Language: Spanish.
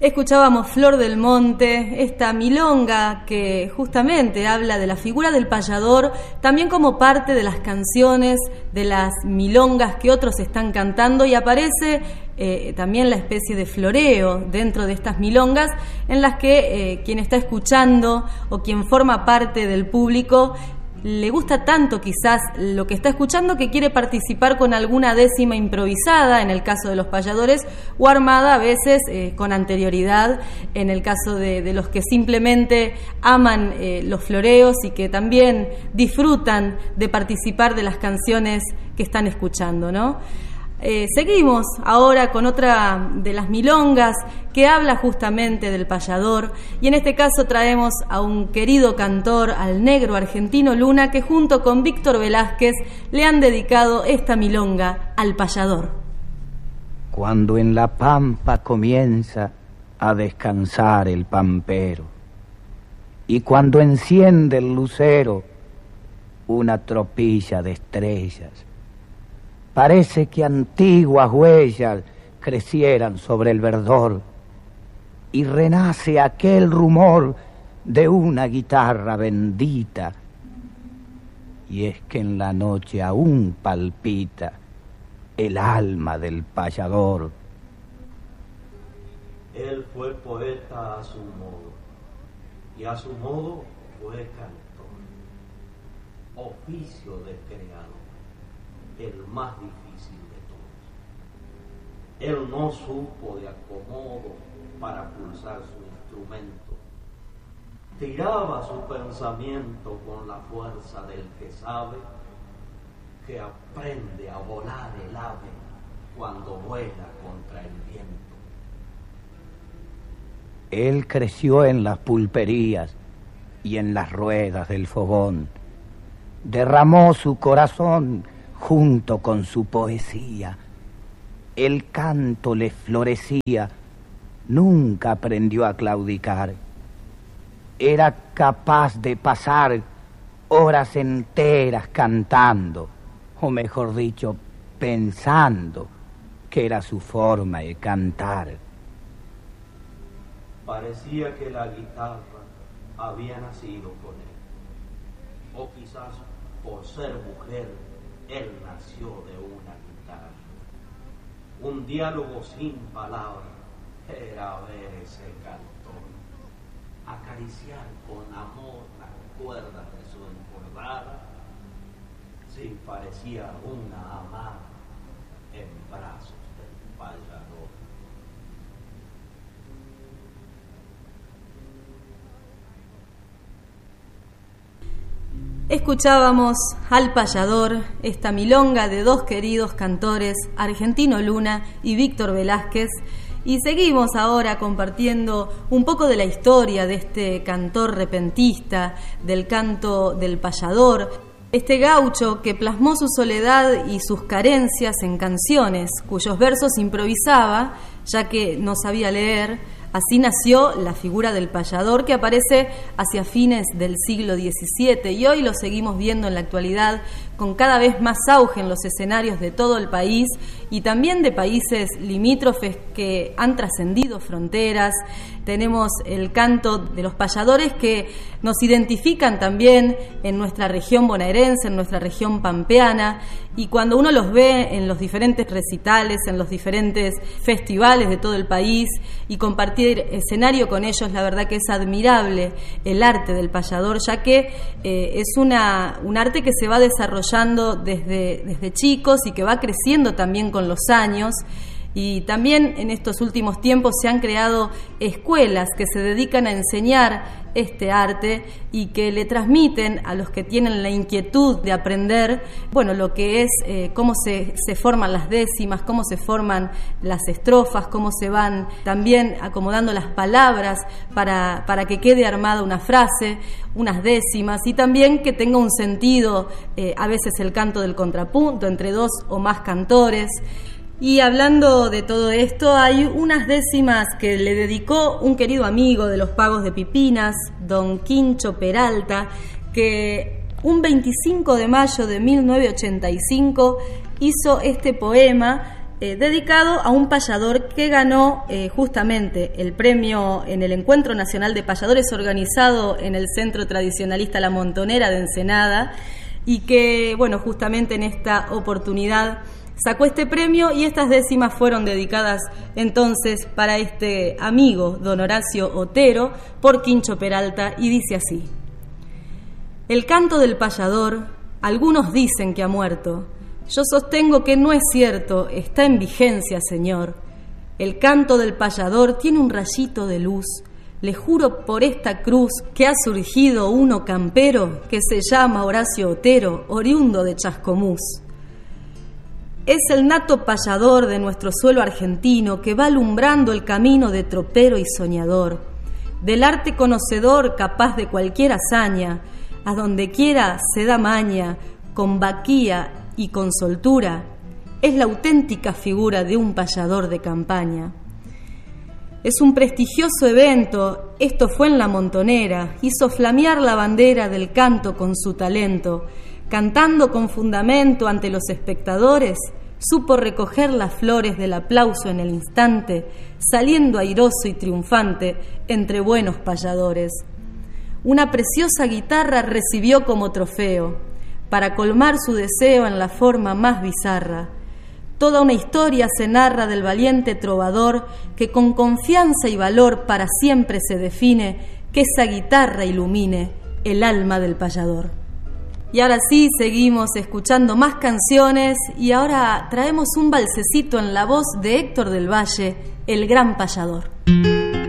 Escuchábamos Flor del Monte, esta milonga que justamente habla de la figura del payador, también como parte de las canciones, de las milongas que otros están cantando, y aparece también la especie de floreo dentro de estas milongas en las que quien está escuchando o quien forma parte del público le gusta tanto quizás lo que está escuchando que quiere participar con alguna décima improvisada en el caso de los payadores, o armada a veces con anterioridad en el caso de los que simplemente aman los floreos y que también disfrutan de participar de las canciones que están escuchando, ¿no? Seguimos ahora con otra de las milongas que habla justamente del payador, y en este caso traemos a un querido cantor, al negro Argentino Luna, que junto con Víctor Velázquez le han dedicado esta milonga al payador. Cuando en la pampa comienza a descansar el pampero, y cuando enciende el lucero una tropilla de estrellas, parece que antiguas huellas crecieran sobre el verdor y renace aquel rumor de una guitarra bendita. Y es que en la noche aún palpita el alma del payador. Él fue poeta a su modo, y a su modo fue cantor, oficio de creador, el más difícil de todos. Él no supo de acomodo para pulsar su instrumento. Tiraba su pensamiento con la fuerza del que sabe, que aprende a volar el ave cuando vuela contra el viento. Él creció en las pulperías y en las ruedas del fogón. Derramó su corazón junto con su poesía. El canto le florecía, nunca aprendió a claudicar. Era capaz de pasar horas enteras cantando, o mejor dicho, pensando, que era su forma de cantar. Parecía que la guitarra había nacido con él, o quizás por ser mujer, él nació de una guitarra. Un diálogo sin palabras era ver ese cantor acariciar con amor las cuerdas de su encordada, si parecía una amada en brazos del payador. Escuchábamos al payador, esta milonga de dos queridos cantores, Argentino Luna y Víctor Velázquez, y seguimos ahora compartiendo un poco de la historia de este cantor repentista, del canto del payador, este gaucho que plasmó su soledad y sus carencias en canciones, cuyos versos improvisaba, ya que no sabía leer. Así nació la figura del payador, que aparece hacia fines del siglo XVII, y hoy lo seguimos viendo en la actualidad con cada vez más auge en los escenarios de todo el país y también de países limítrofes que han trascendido fronteras. Tenemos el canto de los payadores que nos identifican también en nuestra región bonaerense, en nuestra región pampeana, y cuando uno los ve en los diferentes recitales, en los diferentes festivales de todo el país y compartir escenario con ellos, la verdad que es admirable el arte del payador, ya que es un arte que se va desarrollando desde chicos y que va creciendo también con los años. Y también en estos últimos tiempos se han creado escuelas que se dedican a enseñar este arte y que le transmiten a los que tienen la inquietud de aprender, bueno, lo que es cómo se forman las décimas, cómo se forman las estrofas, cómo se van también acomodando las palabras para que quede armada una frase, unas décimas, y también que tenga un sentido, a veces el canto del contrapunto entre dos o más cantores. Y hablando de todo esto, hay unas décimas que le dedicó un querido amigo de los pagos de Pipinas, don Quincho Peralta, que un 25 de mayo de 1985 hizo este poema dedicado a un payador que ganó justamente el premio en el Encuentro Nacional de Payadores organizado en el Centro Tradicionalista La Montonera de Ensenada, y que, bueno, justamente en esta oportunidad sacó este premio, y estas décimas fueron dedicadas entonces para este amigo, don Horacio Otero, por Quincho Peralta, y dice así: el canto del payador, algunos dicen que ha muerto. Yo sostengo que no es cierto, está en vigencia, señor. El canto del payador tiene un rayito de luz. Le juro por esta cruz que ha surgido uno campero que se llama Horacio Otero, oriundo de Chascomús. Es el nato payador de nuestro suelo argentino que va alumbrando el camino de tropero y soñador, del arte conocedor capaz de cualquier hazaña, a donde quiera se da maña, con vaquía y con soltura, es la auténtica figura de un payador de campaña. Es un prestigioso evento, esto fue en La Montonera, hizo flamear la bandera del canto con su talento, cantando con fundamento ante los espectadores, supo recoger las flores del aplauso en el instante, saliendo airoso y triunfante entre buenos payadores. Una preciosa guitarra recibió como trofeo, para colmar su deseo en la forma más bizarra. Toda una historia se narra del valiente trovador que con confianza y valor para siempre se define, que esa guitarra ilumine el alma del payador. Y ahora sí, seguimos escuchando más canciones, y ahora traemos un valsecito en la voz de Héctor del Valle, el gran payador.